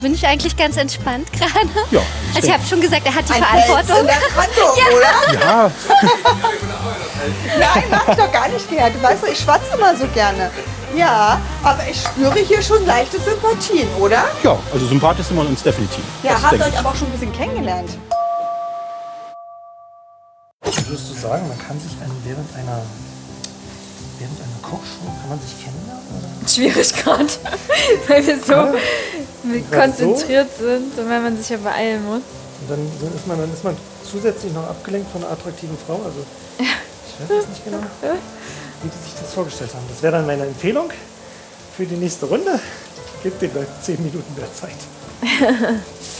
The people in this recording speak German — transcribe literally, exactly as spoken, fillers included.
Bin ich eigentlich ganz entspannt gerade? Ja. Also ich habe schon gesagt, er hat die Ein Verantwortung. in der Brandung, ja. Oder? Ja. Nein, mach ich doch gar nicht gerne. Du weißt doch, ich schwatze immer so gerne. Ja, aber ich spüre hier schon leichte Sympathien, oder? Ja, also sympathisch sind wir uns definitiv. Ja, Das habt denke euch aber auch schon ein bisschen kennengelernt. Würdest du sagen, man kann sich an, während einer während einer Kochshow kann man sich kennenlernen? Oder? Schwierig gerade, weil wir so Ja. konzentriert sind und weil man sich ja beeilen muss. Und dann ist man, dann ist man zusätzlich noch abgelenkt von einer attraktiven Frau. Also ich weiß jetzt nicht genau, wie die sich das vorgestellt haben. Das wäre dann meine Empfehlung für die nächste Runde. Gebt den Leuten zehn Minuten mehr Zeit.